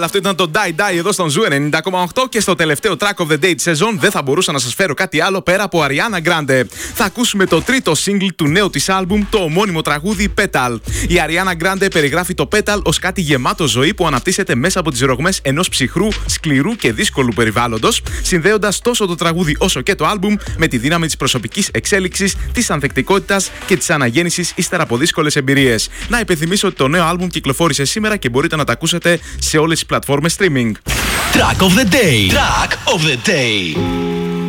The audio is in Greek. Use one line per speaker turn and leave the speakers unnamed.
Αυτό ήταν το Die Die εδώ στον Ζου 90,8 και στο τελευταίο track of the day της σεζόν δεν θα μπορούσα να σας φέρω κάτι άλλο πέρα από Ariana Grande. Θα ακούσουμε το τρίτο single του νέου της άλμπουμ, το ομώνυμο τραγούδι Petal. Η Ariana Grande περιγράφει το Petal ως κάτι γεμάτο ζωή που αναπτύσσεται μέσα από τις ρογμές ενός ψυχρού, σκληρού και δύσκολου περιβάλλοντος, συνδέοντας τόσο το τραγούδι όσο και το άλμπουμ με τη δύναμη της προσωπικής εξέλιξης, της ανθεκτικότητας και της αναγέννησης ύστερα από δύσκολες εμπειρίες. Να υπενθυμίσω ότι το νέο άλμπουμ κυκλοφόρησε σήμερα και μπορείτε να το ακούσετε σε όλες τις πλατφόρμες streaming.
Track of the day. Track of the day.